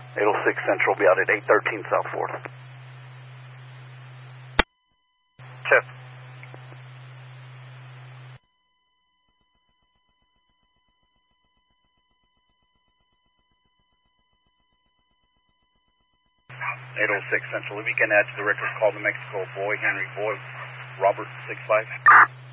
806 Central will be out at 813 South 4th. Check. Central. We can add to the record call to Mexico. Boy, Henry Boy, Robert 65.